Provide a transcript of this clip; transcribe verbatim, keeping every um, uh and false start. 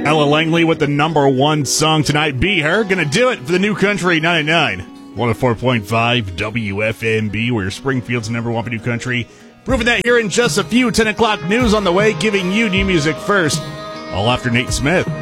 Ella Langley with the number one song tonight. Be Her. Gonna do it for the New Country ninety-nine. one oh four point five W F M B, where Springfield's number one for New Country. Proving that here in just a few. ten o'clock news on the way, giving you new music first. All after Nate Smith.